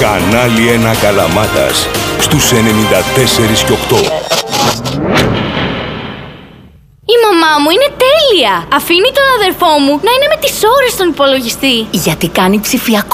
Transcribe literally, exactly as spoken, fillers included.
Κανάλι ένα Καλαμάτας στους ενενήντα τέσσερα και οκτώ. Η μαμά μου είναι τέλεια. Αφήνει τον αδερφό μου να είναι με τις ώρες στον υπολογιστή. Γιατί κάνει ψηφιακό